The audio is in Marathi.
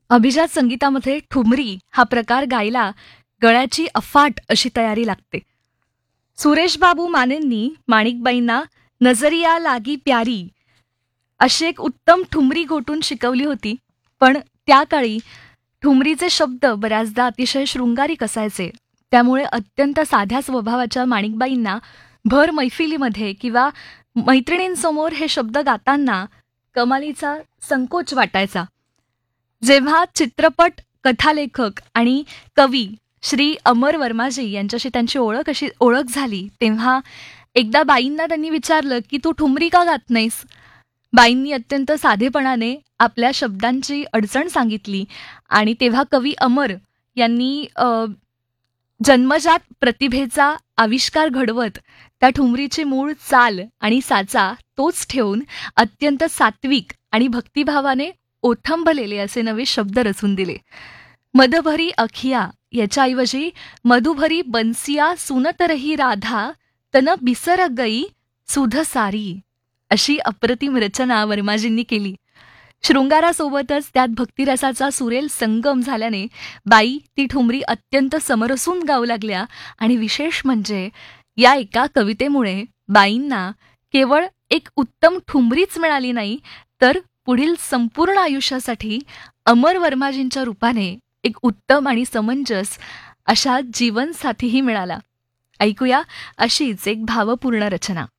अभिजात संगीतामध्ये ठुमरी हा प्रकार गायला गळ्याची अफाट अशी तयारी लागते. सुरेश बाबू मानेंनी माणिकबाईंना नजरिया लागी प्यारी अशी एक उत्तम ठुमरी घोटून शिकवली होती. पण त्या काळी ठुमरीचे शब्द बऱ्याचदा अतिशय शृंगारिक असायचे. त्यामुळे अत्यंत साध्या स्वभावाच्या माणिकबाईंना भर मैफिलीमध्ये किंवा मैत्रिणींसमोर हे शब्द गाताना कमालीचा संकोच वाटायचा. जेव्हा चित्रपट कथालेखक आणि कवी श्री अमर वर्माजी यांच्याशी त्यांची ओळख झाली, तेव्हा एकदा बाईंना त्यांनी विचारलं की तू ठुमरी का गात नाहीस. बाईंनी अत्यंत साधेपणाने आपल्या शब्दांची अडचण सांगितली आणि तेव्हा कवी अमर यांनी जन्मजात प्रतिभेचा आविष्कार घडवत त्या ठुमरीची मूळ चाल आणि साचा तोच ठेवून अत्यंत सात्विक आणि भक्तिभावाने ओथंबलेले असे नवे शब्द रचून दिले. मदभरी अखिया याच्याऐवजी मधुभरी बन्सिया सुनत रही राधा तन बिसर गई सुध सारी अशी अप्रतिम रचना वर्माजींनी केली. शृंगारासोबतच त्यात भक्तिरसाचा सुरेल संगम झाल्याने बाई ती ठुमरी अत्यंत समरसून गाऊ लागल्या. आणि विशेष म्हणजे या एका कवितेमुळे बाईंना केवळ एक उत्तम ठुमरीच मिळाली नाही, तर पुढील संपूर्ण आयुष्यासाठी अमर वर्माजींच्या रूपाने एक उत्तम आणि समंजस अशा जीवनसाथीही मिळाला. ऐकूया अशीच एक भावपूर्ण रचना.